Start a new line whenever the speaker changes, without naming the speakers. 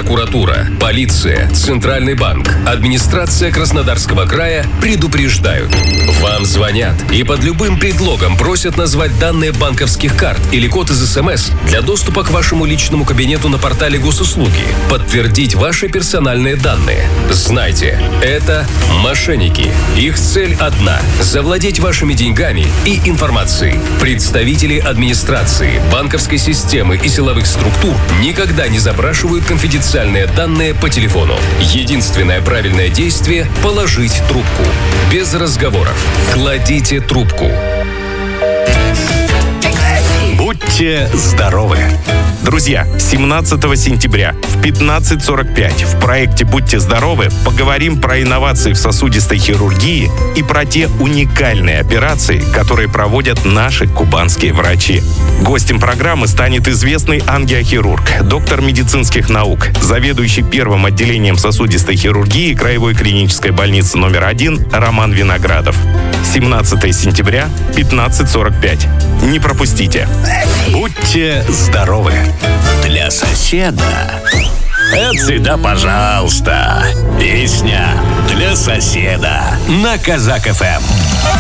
Прокуратура, полиция, Центральный банк, администрация Краснодарского края предупреждают. Вам звонят и под любым предлогом просят назвать данные банковских карт или код из СМС для доступа к вашему личному кабинету на портале госуслуги, подтвердить ваши персональные данные. Знайте, это мошенники. Их цель одна – завладеть вашими деньгами и информацией. Представители администрации, банковской системы и силовых структур никогда не запрашивают конфиденциальные данные по телефону. Единственное правильное действие – положить трубку. Без разговоров. Кладите трубку.
Будьте здоровы! Друзья, 17 сентября в 15:45 в проекте «Будьте здоровы» поговорим про инновации в сосудистой хирургии и про те уникальные операции, которые проводят наши кубанские врачи. Гостем программы станет известный ангиохирург, доктор медицинских наук, заведующий первым отделением сосудистой хирургии Краевой клинической больницы номер 1 Роман Виноградов. 17 сентября, 15:45. Не пропустите. Будьте здоровы!
Для соседа. Это всегда пожалуйста. Песня для соседа на Казак ФМ.